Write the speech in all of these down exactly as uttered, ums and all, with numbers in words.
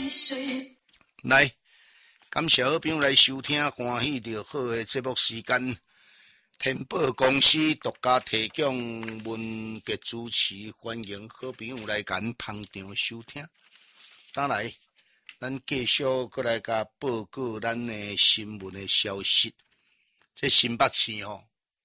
来，感谢好朋友来收听欢喜着好的节目时间。天宝公司独家提供文节主持，欢迎好朋友来咱捧场收听。当然，咱继续过来甲报告咱的新闻的消息。这新北市吼，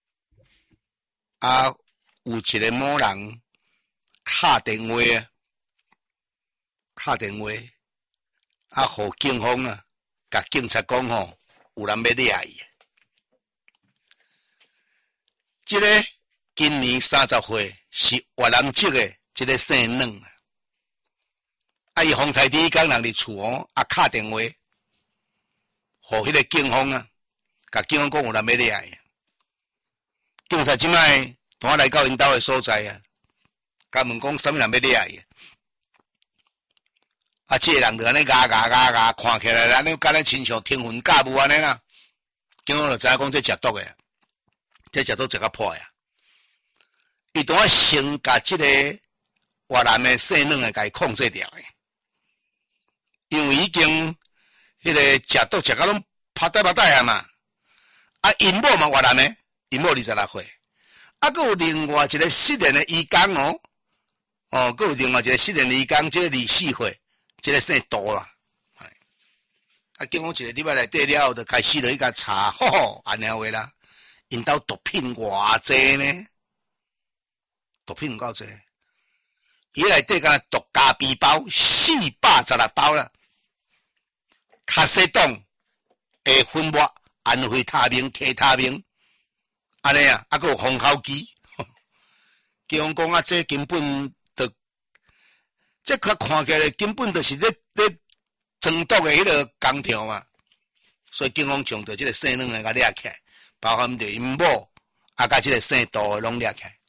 啊，有一个某人打电话，打电话，啊，互警方啊，甲警察讲吼，有人要掠伊。这个今年三十岁是越南籍的，这个姓嫩啊。啊，伊风台第一工人伫厝哦，啊，打电话，互迄个警方啊，甲警方讲有人要掠伊。警察即摆当来到因兜的所在啊，甲问讲啥物人要掠伊。啊，这个人就安尼牙牙牙牙看起来，安尼敢若亲像天魂驾雾安尼啦。警方就知影讲这食毒的。这食都食较破呀！伊当啊先甲即个越南的姓嫩的甲伊控制掉的，因为已经迄个食毒食到拢拍呆拍呆啊嘛。啊，因某嘛越南的，因某二十六岁，啊，佮有另外一个失联的移工哦，哦，佮有另外一个失联的移工，即个二四岁，即个姓杜啦。啊，警方一个礼拜内底了后，就开始就去甲查，吼吼，安尼话啦。因兜毒品偌济呢？毒品有够济，伊内底敢毒咖啡包四百十六包啦，卡西冻的粉末、安非他命、K 他命，安尼啊，啊，佮有封口机。警方讲啊，这根本就，这较看起来根本就是咧咧装毒的迄个工厂嘛，所以警方将着即个姓嫩的甲掠起来。包含着因某，啊，甲即个姓杜的拢掠起来，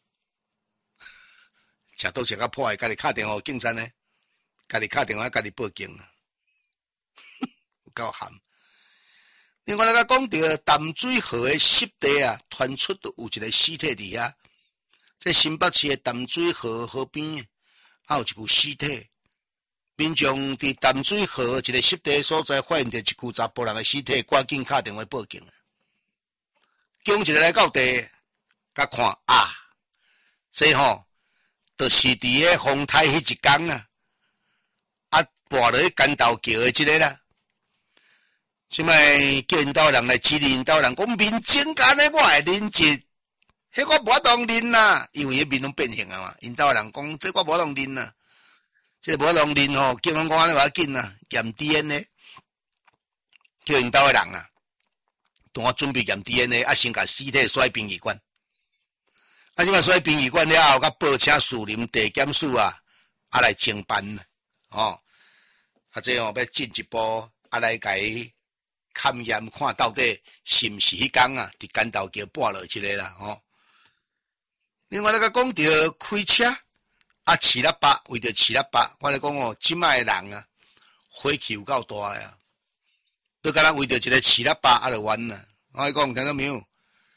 食毒食到破的，家己打电话警察呢，家己打电话，家己报警啦，有够咸。另外，来甲讲着淡水河的湿地啊，传出有一个尸体伫遐。在新北市的淡水河河边，啊有一具尸体。民众伫淡水河一个湿地所在，发现着一具查甫人的尸体，赶紧打电话报警。警一个来到地，甲看啊，这吼，就是伫个风台迄一工啊，啊，跋落去干豆桥的即个啦。即摆叫因兜人来指认因兜人，讲面前干的我会认一，迄我无当认啦，因为迄面拢变形啊嘛。因兜人讲，这我无当认啦，这无当认吼，警方讲安尼无要紧啦，验 D N A， 叫因兜的人啊。当我准备验 D N A， 啊，先甲尸体甩殡仪馆。啊，即摆甩殡仪馆了后，甲报请树林地检署啊，啊来侦办哦。啊，这哦要进一步啊来甲伊勘验，看到底是毋是迄工啊，伫干豆桥跋落一个啦吼。另外，来甲讲着开车啊，饲喇叭，为着饲喇叭，我来讲哦，即摆的人啊，火气有够大呀。都敢若为着一个饲喇叭啊，就完啦！我讲听到没有？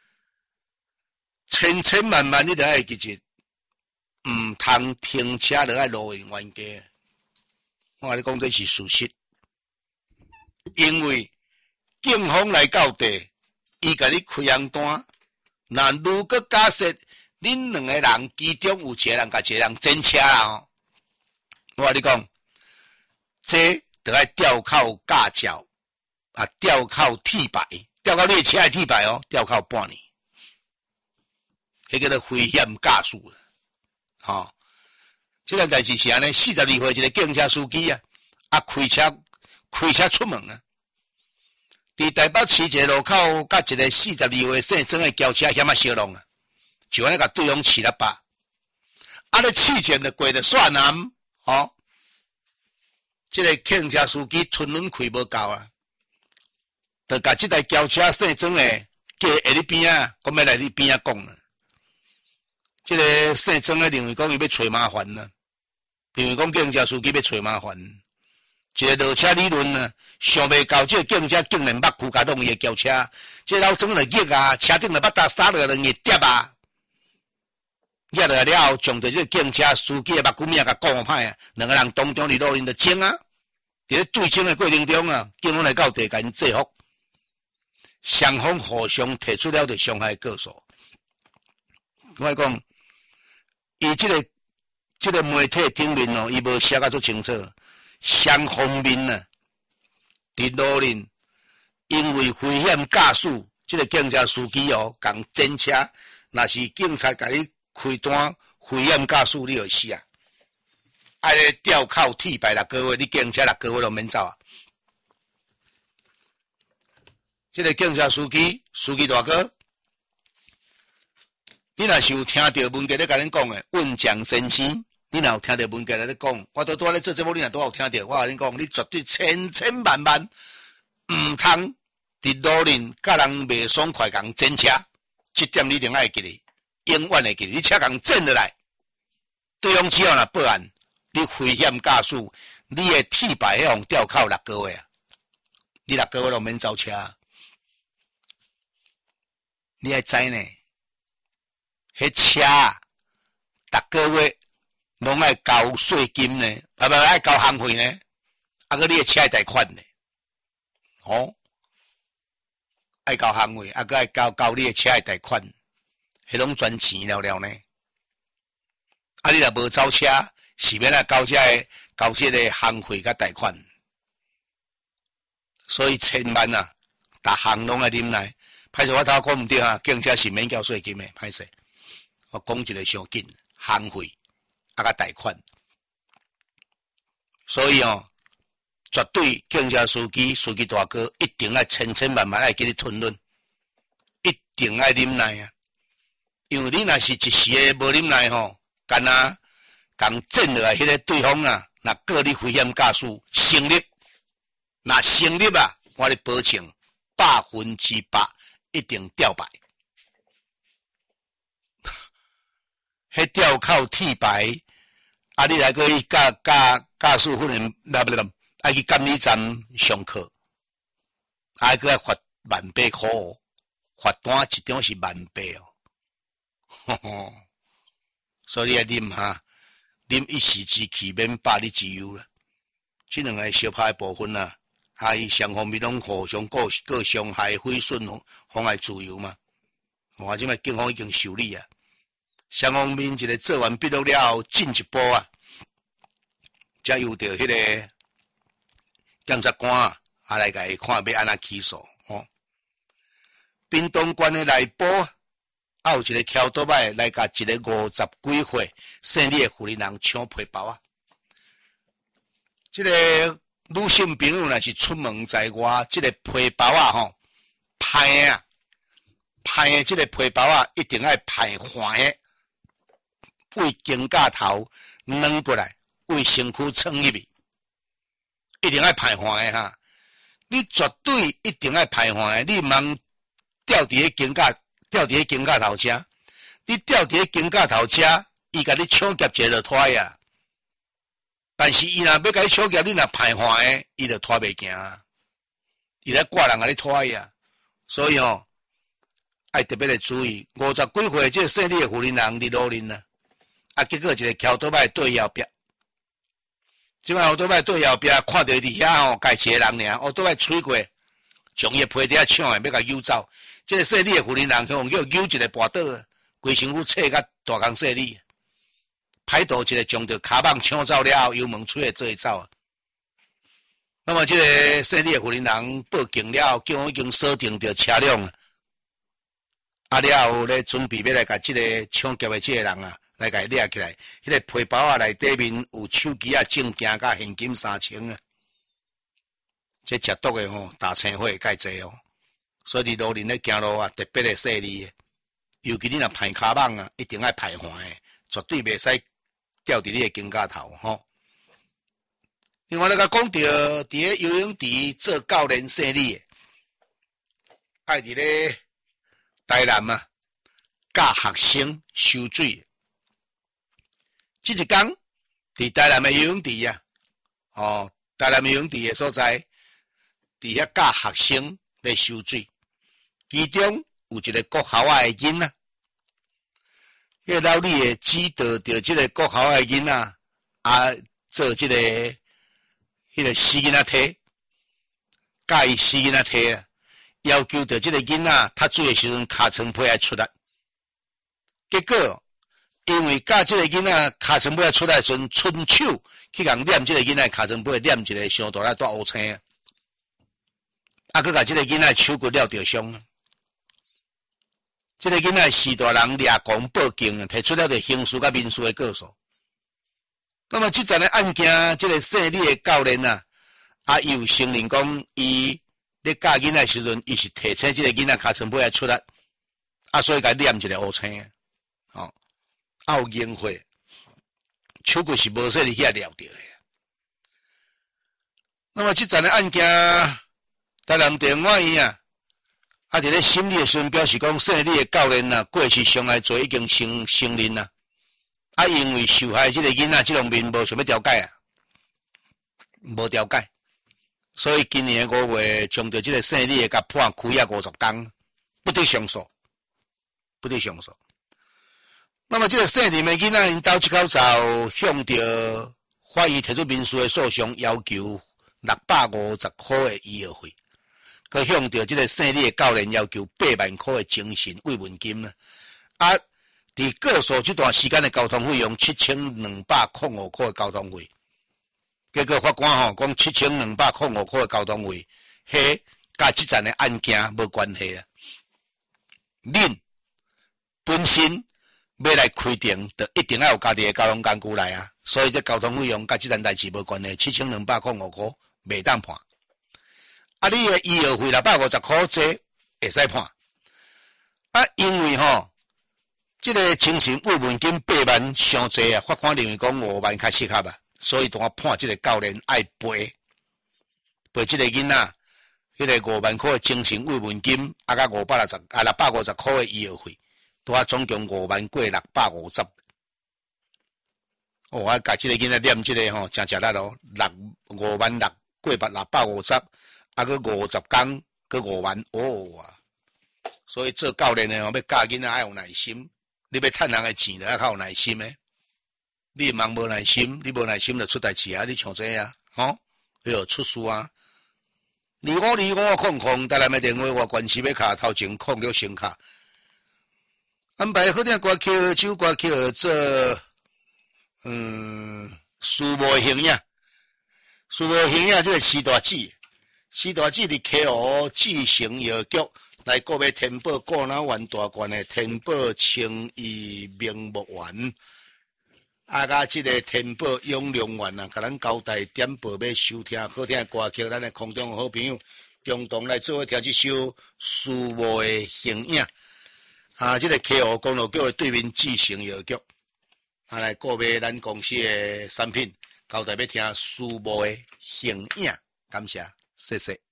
千千万万你都爱记住，毋通停车就爱路沿冤家。我甲你讲这是事实，因为警方来到地，伊甲你开红单，那如果假设恁两个人其中有一个人甲一个人争车啦吼，我甲你讲，这就爱吊扣驾照。啊，吊扣铁牌，吊到你的车的铁牌哦，吊扣半年，迄个叫做危险驾驶啦，吼、哦，这个代志是安尼，四十二岁一个警车司机啊，啊开车开车出门啊，伫台北市一个路口，甲一个四十二岁姓曾的轿车险啊相撞啊，就安尼甲对方饲喇叭，啊咧刺前就过着线南，吼、哦，这个警车司机吞轮开无够啊。就甲即台轿车姓曾诶，叫下你边啊，我要来你边啊讲啦。即、这个姓曾诶认为讲伊要找麻烦啦，认为讲警车司机要找麻烦。一个落车理论啊，想袂到即个警车竟然捌躯甲弄伊诶轿车，即、这个老曾就逆啊，车顶就捌搭撒落两个碟啊，逆落来了后，将着即个警车司机诶目睭面甲讲歹啊，两个人当中伫路边就争啊。 伫咧对争的过程中啊，警方来到地甲因制服，双方互相提出了对伤害告诉。我讲，伊即、這个即、這个媒体顶面哦，伊无写甲足清楚，双方面啊，伫路面因为危险驾驶，即、這个警车司机哦，共侦车，若是警察甲你开单危险驾驶，你就死啊！啊咧吊扣铁牌六个月，你警车六个月都免走啊！即、這个警车司機，司機大哥。你若是有听到文杰咧甲恁讲诶，问蒋先生，你若有听到文杰咧讲，我都拄仔咧做节目，你若拄有听到，我甲恁讲，你绝对千千万万毋通伫路面甲人袂爽快共侦车，这点你一定爱记哩，永远会记哩。你车共震落来，对方只要若报案，你危险驾驶，你诶铁牌迄项吊扣六个月啊，你六个月都免走车，你爱知呢？迄车逐个月拢爱交税金呢，啊不爱交行费呢，啊个你诶车爱贷款呢，哦，爱交行费，啊个爱交交你诶车爱贷款，迄拢赚钱了了呢。啊你若无走车，是免来交这个交这个行费甲贷款，所以千万啊，逐项拢爱啉来。歹势我头讲毋对啊，警车是免交税金诶，歹势。我讲一个上紧，行费啊，甲贷款，所以哦，绝对警车司机、司机大哥一定要千千万万爱记你吞论，一定爱忍耐啊！因为你若是一时诶无忍耐吼，干那共震落来，迄个对方啊，若告你危险驾驶成立，若成立啊，我咧保证百分之百一定吊牌。迄吊扣铁牌，啊！你来个去驾驾驾驶训练，那不不，爱去监理站上课，啊，个罚万八块，罚单一张是万八哦，呵呵，所以你爱啉哈，啉一时之气免百里之忧啦。这两个相拍部分啊，啊，伊双方面拢互相各各伤害毁损哦，妨碍自由嘛。我即摆警方已经受理啊。双方面一个做完笔录了后，进一步啊，才由着迄个检察官啊，啊来甲伊看要安怎起诉哦。滨东县的内部啊，有一个桥倒摆来甲一个五十几岁姓李的妇人人抢皮包啊。这个女性朋友若是出门在外，这个皮包啊吼，歹啊，歹的这个皮包啊，一定要歹坏的。为肩胛头软过来，为身躯撑入去，一定要排换的哈！你绝对一定要排换的，你茫吊伫迄肩胛，吊伫迄肩胛头车，你吊伫迄肩胛头车，伊甲你抢劫者就拖呀。但是伊若要甲你抢劫，你若排换的，伊就拖袂行啊！伊来挂人甲你拖呀，所以哦，爱特别的注意，五十几岁这姓李的妇人人伫路面啊。啊！结果一个桥倒摆对后壁，即摆后倒摆对后壁，看到伫遐吼，家一个人尔，后倒摆吹过，从伊皮底下抢诶，要甲揪走。即、這个细李诶妇人人，向叫揪一个跋倒，规身躯切甲大公细李，歹道一个将着骹棒抢走了后，油门吹诶做会走啊。那么即个细李诶妇人人报警了后，叫我已经锁定着车辆啊，啊了后咧准备要来甲即个抢劫诶即个人啊。来甲伊掠起来，迄、那个皮包啊内底面有手机啊、证件甲现金三千啊，这食毒的吼，大青火介济哦。所以路人咧行路啊，特别的细腻的，尤其你若排骹网啊，一定要排环的，绝对袂使吊伫你的肩胛头吼。另外，咱甲讲到伫咧游泳池做教练细腻的，爱伫咧台南啊，教学生收水。即一天，伫台南的游泳池啊，哦，台南游泳池的所在，伫遐教学生来收水，其中有一个国校仔的囡仔，迄个老李的指导着即个国校仔的囡仔啊，做即个迄个死囡仔体，教伊死囡仔体啊，要求着即个囡仔读水的时阵尻川皮爱出来。结果因为教即个囡仔尻川皮爱出来的时阵，伸手去共念即个囡仔尻川皮，念一个上大来大乌青，啊，佮甲即个囡仔手骨了着伤。即个囡仔四大人掠光报警，提出了着刑事甲民事的告诉。那么即阵的案件，即个姓李的教练啊，啊，伊有承认讲，伊咧教囡仔时阵，伊是提醒即个囡仔尻川皮爱出来，啊，所以甲念一个乌青，哦，啊有烟火，手骨是无说伫遐掠着的。那么即阵的案件，台南电话院啊。啊！伫咧审理的时阵表示讲，姓李的教练啊，过去伤害罪已经承承认啊。啊，因为受害即个囡仔即方面无想要调解啊，无调解，所以今年五月将着即个姓李的甲判拘役五十天，不得上诉，不得上诉。那么即个姓林的囡仔，因兜即口罩向着法院提出民事的诉讼，要求六百五十块的医药费。佮向着即个姓李的教练要求八万块的精神慰问金啦，啊，伫告诉这段时间的交通费用七千两百零五块的交通费，结果法官吼讲七千两百零五块的交通费，迄甲即阵的案件无关系啊。恁本身要来开庭，就一定要有家己的交通工具来啊，所以这交通费用甲即阵代志无关系，七千两百零五块袂当判。啊！你的医药费六百五十块，这会使判。啊，因为吼，这个精神慰问金八万伤济啊，法官认为讲五万较适合啊，所以当判这个教练爱赔赔这个囡仔，迄、那个五万块的精神慰问金，啊，甲五百六十啊六百五十块的医药费，拄啊总共五万过六百五十。哦，啊，甲这个囡仔念这个吼，真食力咯，六五万六过百六百五十。啊，佮五十天，佮五万哦啊！所以做教练的哦，要教囡仔爱有耐心。你要趁人的钱，就要较有耐心的。你茫无耐心，你无耐心就出代志啊！你像这啊，吼，要出事啊！二五二五空空，台南的电话我关系要卡头前空了先卡。安排好听歌曲，首歌曲做嗯，树木形影，树木形影这个四大字。四大子伫 K O 智成药局来告要天宝果脑丸大罐的天宝清益明目丸，啊，甲即个天宝永良丸啊，甲咱交代点播要收听好听的歌曲，咱的空中好朋友共同来做伙听这首树木的形影啊，即、这个 K O 公路局的对面智成药局啊，来告买咱公司的产品，交代要听树木的形影，感谢。谢谢。